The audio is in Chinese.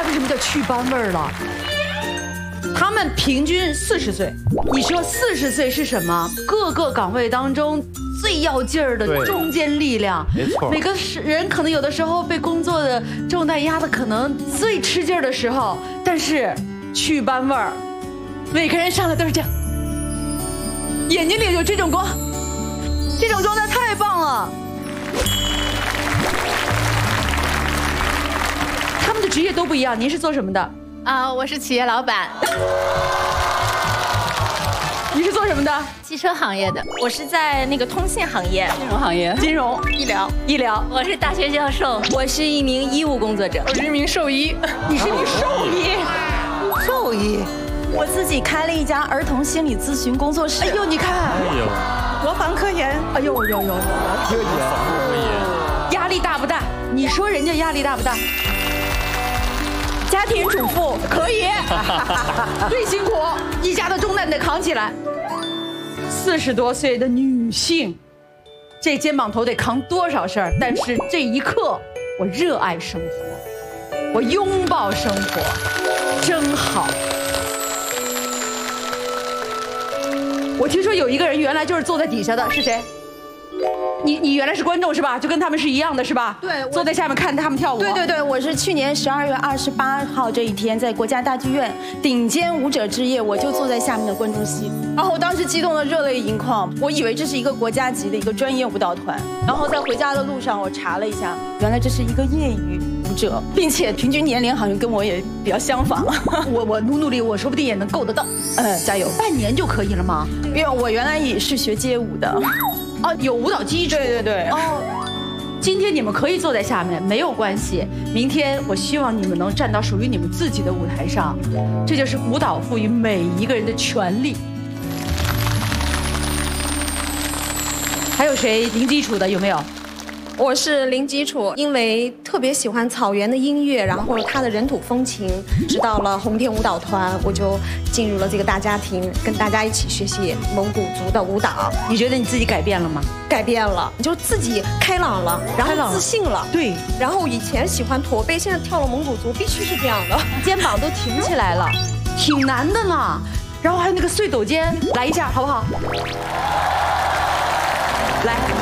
为什么叫去斑味儿了。他们平均40岁，你说40岁是什么？各个岗位当中最要劲儿的中坚力量。 没错， 每个人可能有的时候被工作的重担压得可能最吃劲儿的时候，但是去斑味儿，每个人上来都是这样，眼睛里有这种光，这种状态太棒了。他们的职业都不一样，您是做什么的？ 我是企业老板。 你是做什么的？ 汽车行业的。我是在那个通信行业。 金融行业。 金融、医疗。 我是大学教授。 我是一名医务工作者。 我是一名兽医。 你是一名兽医？ 兽医。我自己开了一家儿童心理咨询工作室。 哎呦，你看， 哎呦， 国防科研。 哎呦，有，压力大不大？你说人家压力大不大？家庭主妇可以，最辛苦，一家的重担得扛起来。40多岁的女性，这肩膀头得扛多少事儿？但是这一刻，我热爱生活，我拥抱生活，真好。我听说有一个人原来就是坐在底下的，是谁？你原来是观众是吧？就跟他们是一样的是吧？ 对， 坐在下面看他们跳舞。 对，我是去年12月28号这一天在国家大剧院顶尖舞者之夜，我就坐在下面的观众席，然后我当时激动的热泪盈眶，我以为这是一个国家级的一个专业舞蹈团，然后在回家的路上我查了一下，原来这是一个业余舞者，并且平均年龄好像跟我也比较相仿。 我努力，我说不定也能够得到。 加油， 半年就可以了吗？ 因为我原来也是学街舞的。 哦，有舞蹈基础。 对。 哦，今天你们可以坐在下面，没有关系。明天我希望你们能站到属于你们自己的舞台上，这就是舞蹈赋予每一个人的权利。还有谁零基础的有没有？ 我是零基础，因为特别喜欢草原的音乐，然后它的人土风情，知道了红天舞蹈团，我就进入了这个大家庭，跟大家一起学习蒙古族的舞蹈。 你觉得你自己改变了吗？ 改变了，就自己开朗了，然后自信了。 对， 然后以前喜欢驼背，现在跳了蒙古族，必须是这样的， 肩膀都挺起来了，挺难的呢。然后还有那个碎斗肩，来一下好不好？来。